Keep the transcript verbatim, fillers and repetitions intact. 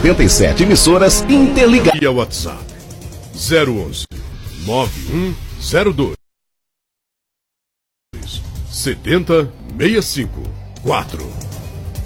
setenta e sete emissoras interligadas. E a WhatsApp zero onze nove um zero dois sete zero seis cinco quatro.